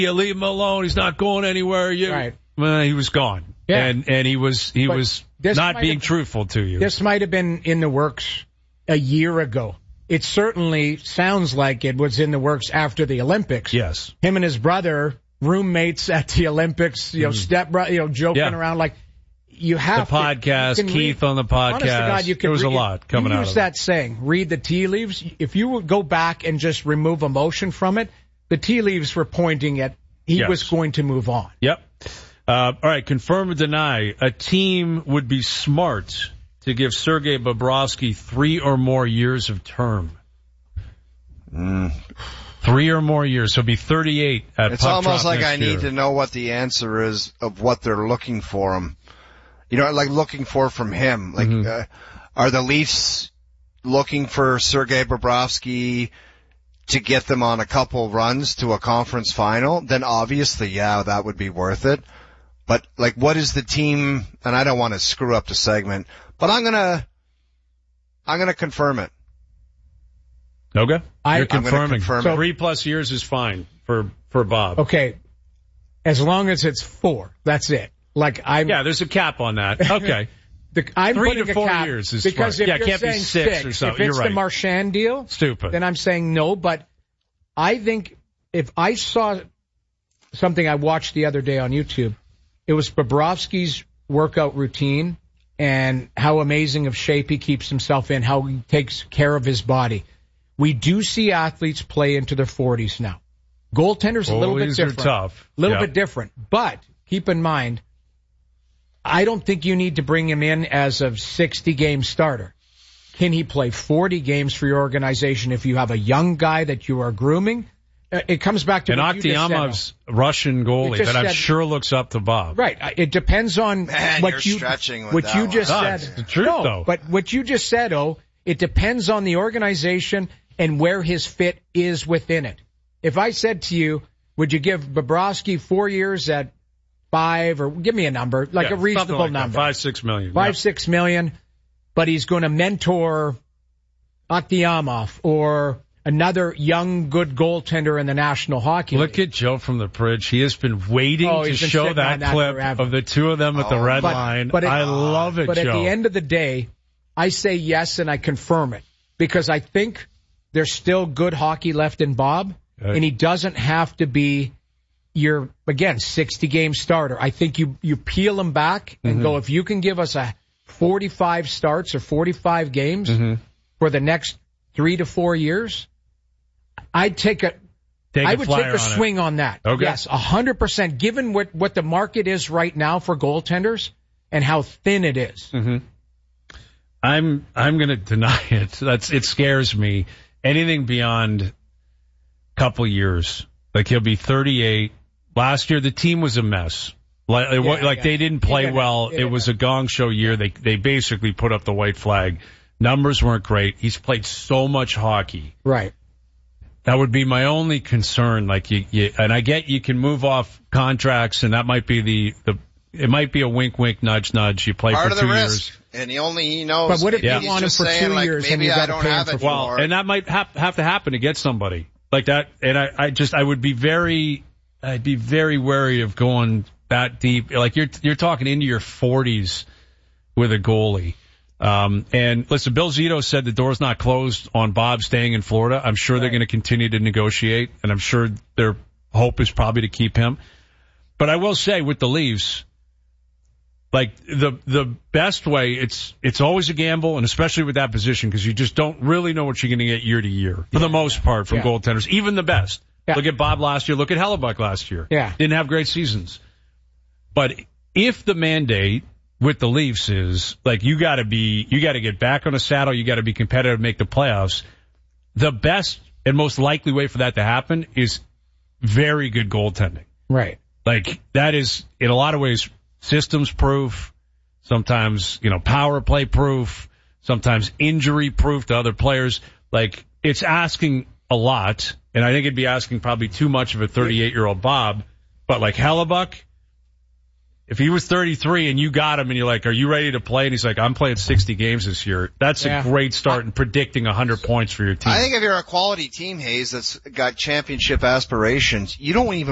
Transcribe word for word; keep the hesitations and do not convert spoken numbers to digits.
You leave him alone. He's not going anywhere. You, right. Well, he was gone. Yeah. And, and he was, he but was not being have, truthful to you. This might have been in the works a year ago. It certainly sounds like it was in the works after the Olympics. Yes. Him and his brother, roommates at the Olympics, you know, mm. step, you know, joking yeah. around like you have the podcast, to, Keith read, on the podcast. Honest to God, you can there was read, a lot coming you out use of that it. saying, read the tea leaves. If you would go back and just remove emotion from it, the tea leaves were pointing at he yes. was going to move on. Yep. Uh, all right, confirm or deny, a team would be smart to give Sergei Bobrovsky three or more years of term. Mm. Three or more years. So it'll be thirty-eight at It's Puck almost Drop like I year. need to know what the answer is of what they're looking for him. You know, like looking for from him. Like, mm-hmm. uh, are the Leafs looking for Sergei Bobrovsky to get them on a couple runs to a conference final? Then obviously, yeah, that would be worth it. But, like, what is the team, and I don't want to screw up the segment, but I'm gonna, I'm gonna confirm it. Okay. I, You're confirming. Confirm so it. Three plus years is fine for, for Bob. Okay. As long as it's four. That's it. Like, I'm. Yeah, there's a cap on that. Okay. the, I'm Three putting to a four cap years is because smart. if Yeah, you're it can't be saying six, six or something. If You're it's right. the Marchand deal, stupid. Then I'm saying no, but I think if I saw something I watched the other day on YouTube, it was Bobrovsky's workout routine and how amazing of shape he keeps himself in, how he takes care of his body. We do see athletes play into their forties now. Goaltenders a little bit different. Are tough. A little yep. bit different. But keep in mind, I don't think you need to bring him in as a sixty-game starter. Can he play forty games for your organization if you have a young guy that you are grooming? It comes back to and what you just said. Akhtiamov's Russian goalie that I'm said, sure looks up to Bob. Right. It depends on Man, what you're you stretching with what that you one. just No, said. it's the truth, no, though. but what you just said, oh, it depends on the organization and where his fit is within it. If I said to you, would you give Bobrovsky four years at five, or give me a number, like yeah, a reasonable like number, that. five, six million, five, yep. six million, but he's going to mentor Akhtiamov or another young, good goaltender in the National Hockey League. Look at Joe from the Bridge. He has been waiting oh, to been show that, that clip forever. of the two of them at oh, the red but, line. But it, I love it, but Joe. But at the end of the day, I say yes and I confirm it because I think there's still good hockey left in Bob, okay. and he doesn't have to be your, again, sixty-game starter. I think you, you peel him back and mm-hmm. go, if you can give us a forty-five starts or forty-five games mm-hmm. for the next three to four years, I'd take a, take I a would take a on swing it. on that. Okay. Yes, one hundred percent. Given what, what the market is right now for goaltenders and how thin it is. Mm-hmm. I'm I'm going to deny it. That's it scares me. Anything beyond a couple years, like he'll be thirty-eight. Last year the team was a mess. Like, yeah, like yeah. they didn't play didn't, well. It was a gong show year. They they basically put up the white flag. Numbers weren't great. He's played so much hockey. Right. That would be my only concern. Like you, you and I get you can move off contracts, and that might be the the. It might be a wink, wink, nudge, nudge. You play Part for of the two risk. years. And he only he knows. But what if yeah. you want him for saying, two like, years and maybe you I got to don't pay him have for it four? Well, and that might have, have to happen to get somebody like that. And I, I just, I would be very, I'd be very wary of going that deep. Like you're, you're talking into your forties with a goalie. Um, and listen, Bill Zito said the door's not closed on Bob staying in Florida. I'm sure right. they're going to continue to negotiate, and I'm sure their hope is probably to keep him. But I will say with the Leafs, like the the best way, it's it's always a gamble, and especially with that position, because you just don't really know what you're going to get year to year for yeah, the most yeah, part from yeah. goaltenders, even the best. Yeah. Look at Bob last year. Look at Hellebuck last year. Yeah, didn't have great seasons. But if the mandate with the Leafs is like you got to be, you got to get back on a saddle, you got to be competitive, make the playoffs. The best and most likely way for that to happen is very good goaltending. Right. Like that is in a lot of ways. Systems proof, sometimes, you know, power play proof, sometimes injury proof to other players. Like, it's asking a lot, and I think it'd be asking probably too much of a thirty-eight-year-old Bob. But, like, Hellebuck, if he was thirty-three and you got him and you're like, are you ready to play? And he's like, I'm playing sixty games this year. That's yeah. a great start in predicting one hundred points for your team. I think if you're a quality team, Hayes, that's got championship aspirations, you don't even